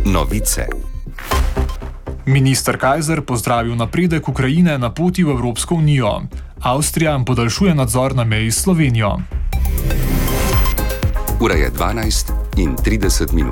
Novice. Minister Kajzer pozdravil napredek Ukrajine na poti v Evropsko unijo. Avstrija podaljšuje nadzor na meji s Slovenijo. Ura je 12:30.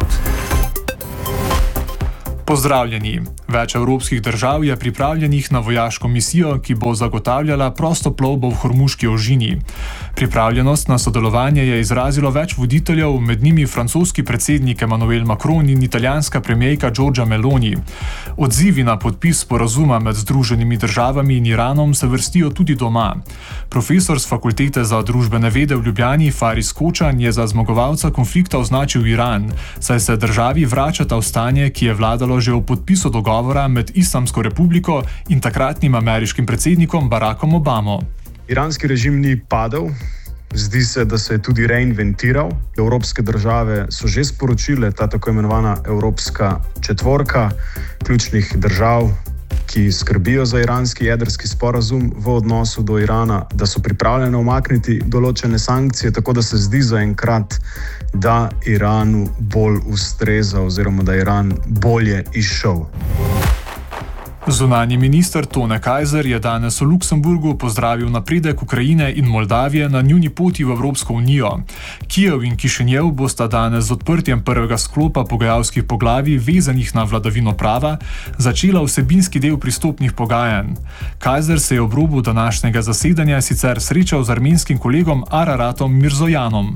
Pozdravljeni. Več evropskih držav je pripravljenih na vojaško misijo, ki bo zagotavljala prosto plovbo v Hormuški ožini. Pripravljenost na sodelovanje je izrazilo več voditeljev, med njimi francoski predsednik Emmanuel Macron in italijanska premijerka Giorgia Meloni. Odzivi na podpis sporazuma med Združenimi državami in Iranom se vrstijo tudi doma. Profesor z Fakultete za družbene vede v Ljubljani Faris Kočan je za zmagovalca konflikta označil Iran, saj se državi vračata v stanje, ki je vladalo že v podpisu dogovora med Islamsko republiko in takratnim ameriškim predsednikom Barackom Obamo. Iranski režim ni padel, zdi se, da se je tudi reinventiral. Evropske države so že sporočile, ta tako imenovana Evropska četvorka ključnih držav, ki skrbijo za iranski jedrski sporazum v odnosu do Irana, da so pripravljene umakniti določene sankcije, tako da se zdi zaenkrat, da Iranu bolj ustreza oziroma da Iran bolje izšel. Zunanji minister Tone Kajzer je danes v Luksemburgu pozdravil napredek Ukrajine in Moldavije na njuni poti v Evropsko unijo. Kijev in Kišinjev bosta danes z odprtjem prvega sklopa pogajalskih poglavij vezanih na vladavino prava začela vsebinski del pristopnih pogajanj. Kajzer se je ob robu današnjega zasedanja sicer srečal z armenskim kolegom Araratom Mirzojanom.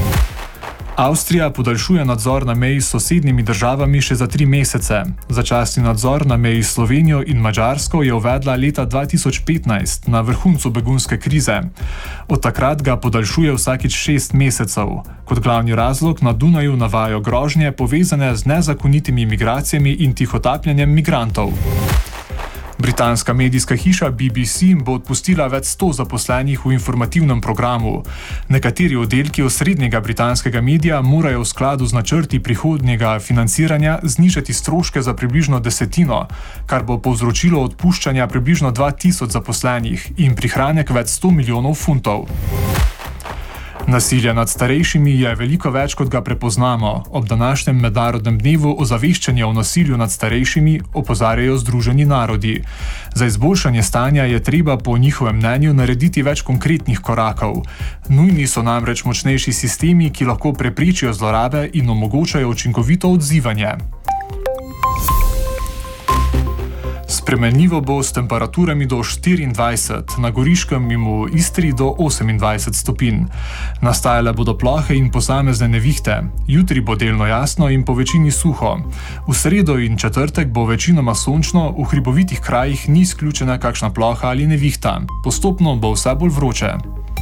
Avstrija podaljšuje nadzor na meji s sosednjimi državami še za 3 mesece. Začasni nadzor na meji s Slovenijo in Madžarsko je uvedla leta 2015 na vrhuncu begunske krize. Od takrat ga podaljšuje vsakič 6 mesecev. Kot glavni razlog na Dunaju navajajo grožnje povezane z nezakonitimi migracijami in tihotapljenjem migrantov. Britanska medijska hiša BBC bo odpustila več 100 zaposlenih v informativnem programu. Nekateri oddelki osrednjega britanskega medija morajo v skladu z načrti prihodnjega financiranja znižati stroške za približno 10%, kar bo povzročilo odpuščanja približno 2000 zaposlenih in prihranek več 100 milijonov funtov. Nasilje nad starejšimi je veliko več, kot ga prepoznamo. Ob današnjem mednarodnem dnevu ozaveščanja o nasilju nad starejšimi opozarjajo Združeni narodi. Za izboljšanje stanja je treba po njihovem mnenju narediti več konkretnih korakov. Nujni so namreč močnejši sistemi, ki lahko preprečijo zlorabe in omogočajo učinkovito odzivanje. Spremenljivo bo s temperaturami do 24, na Goriškem in v Istri do 28 stopinj. Nastajale bodo plohe in posamezne nevihte. Jutri bo delno jasno in po večini suho. V sredo in četrtek bo večinoma sončno, v hribovitih krajih ni izključena kakšna ploha ali nevihta. Postopno bo vse bolj vroče.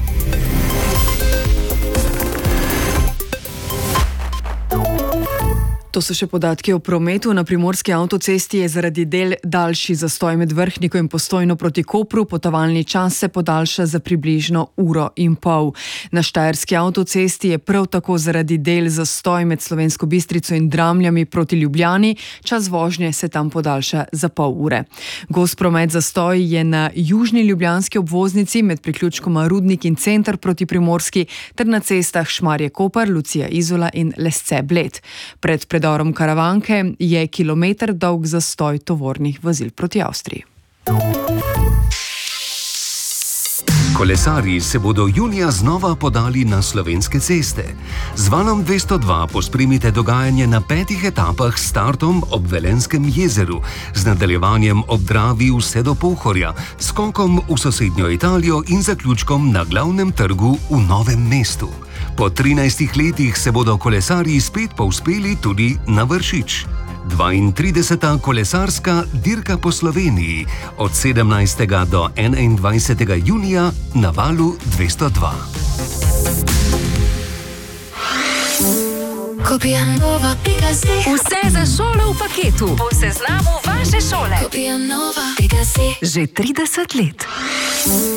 To so še podatki o prometu. Na primorski avtocesti je zaradi del daljši zastoj med Vrhniko in Postojno proti Kopru. Potovalni čas se podaljša za približno 1,5 ure. Na štajerski avtocesti je prav tako zaradi del zastoj med Slovensko Bistrico in Dramljami proti Ljubljani. Čas vožnje se tam podaljša za pol ure. Gost promet zastoj je na južni ljubljanski obvoznici med priključkoma Rudnik in Center proti Primorski ter na cestah Šmarje-Koper, Lucija-Izola in Lesce-Bled. Pred predorom Karavanke je kilometer dolg zastoj tovornih vozil proti Avstriji. Kolesarji se bodo junija znova podali na slovenske ceste. Z valom 202 pospremite dogajanje na 5 etapah s startom ob Velenskem jezeru, z nadaljevanjem ob Dravi vse do Pohorja, skokom v sosednjo Italijo in zaključkom na glavnem trgu v Novem mestu. Po 13 letih se bodo kolesarji spet povzpeli tudi na Vršič. 32. kolesarska dirka po Sloveniji od 17. do 21. junija na valu 202. Vse za šolo v paketu. Po seznamu vaše šole. Že 30 let.